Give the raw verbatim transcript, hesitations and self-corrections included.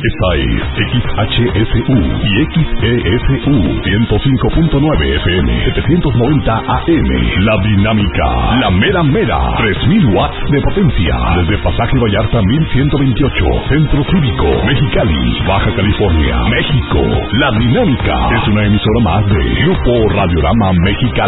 Esta es X H S U y X E S U ciento cinco punto nueve F M, setecientos noventa A M. La Dinámica, la mera mera, tres mil watts de potencia. Desde Pasaje Vallarta mil ciento veintiocho, Centro Cívico, Mexicali, Baja California, México. La Dinámica es una emisora más de Grupo Radiorama Mexicali.